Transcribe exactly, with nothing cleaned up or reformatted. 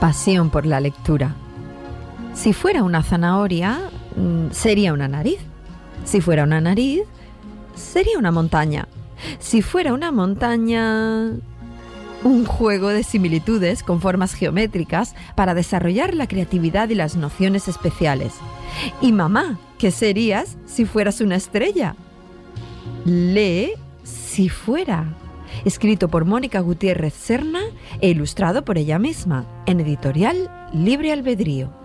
pasión por la lectura. Si fuera una zanahoria, sería una nariz. Si fuera una nariz, sería una montaña. Si fuera una montaña, un juego de similitudes con formas geométricas para desarrollar la creatividad y las nociones especiales. Y mamá, ¿qué serías si fueras una estrella? Lee Si fuera, escrito por Mónica Gutiérrez Serna e ilustrado por ella misma, en editorial Libre Albedrío.